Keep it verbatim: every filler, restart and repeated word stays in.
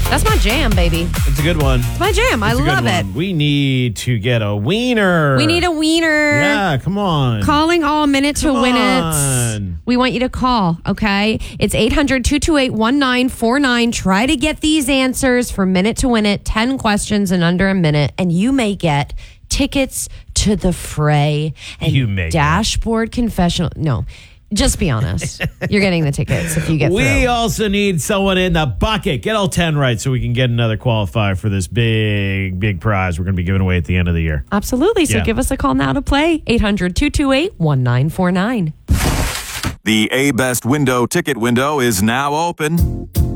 That's my jam, baby. It's a good one. It's my jam. I It's a good love it. one. We need to get a wiener. We need a wiener. Yeah, come on. Calling all minute to Come win on. it. We want you to call, okay? It's eight hundred, two two eight, one nine four nine. Try to get these answers for minute to win it. ten questions in under a minute, and you may get tickets to the fray and You may. dashboard confessional. No, just be honest. You're getting the tickets if you get We through. also need someone in the bucket. Get all ten right so we can get another qualifier for this big, big prize we're going to be giving away at the end of the year. Absolutely. So Yeah. give us a call now to play. eight hundred, two two eight, one nine four nine. The A-Best window ticket window is now open.